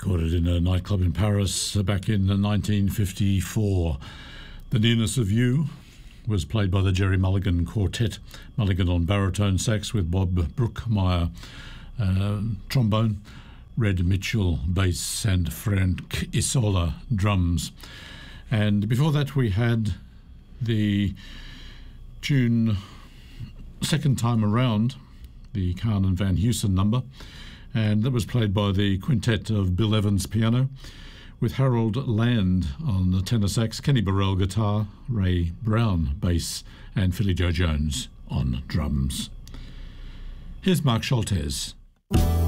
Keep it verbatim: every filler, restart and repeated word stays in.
Recorded in a nightclub in Paris back in nineteen fifty-four. The Nearness of You was played by the Jerry Mulligan Quartet. Mulligan on baritone sax with Bob Brookmeyer uh, trombone, Red Mitchell bass and Frank Isola drums. And before that we had the tune Second Time Around, the Kahn and Van Heusen number, and that was played by the quintet of Bill Evans piano, with Harold Land on the tenor sax, Kenny Burrell guitar, Ray Brown bass, and Philly Joe Jones on drums. Here's Mark Schultes.